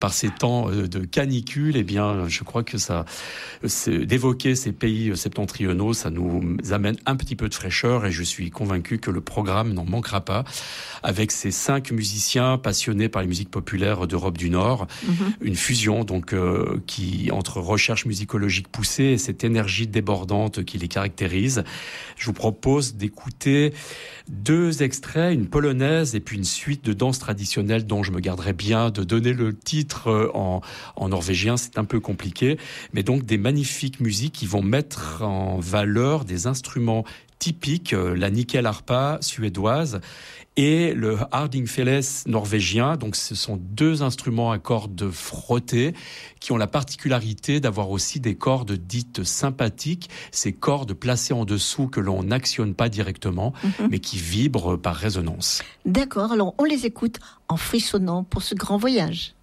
par ces temps de canicule, eh bien, je crois que d'évoquer ces pays septentrionaux, ça nous amène un petit peu de fraîcheur et je suis convaincu que le programme n'en manquera pas avec ces 5 musiciens passionnés par les musiques populaires d'Europe du Nord. Une fusion donc qui entre recherche musicologique poussée et cette énergie débordante qui les caractérise. Je vous propose d'écouter 2 extraits, une polonaise et puis une suite de danse traditionnelle dont je me garderai bien de donner le titre en norvégien, c'est un peu compliqué, mais donc des magnifiques musiques qui vont mettre en valeur des instruments typiques, la nyckelharpa suédoise et le hardingfele norvégien. Donc ce sont 2 instruments à cordes frottées qui ont la particularité d'avoir aussi des cordes dites sympathiques, ces cordes placées en dessous que l'on n'actionne pas directement, mais qui vibrent par résonance. D'accord, alors on les écoute en frissonnant pour ce grand voyage.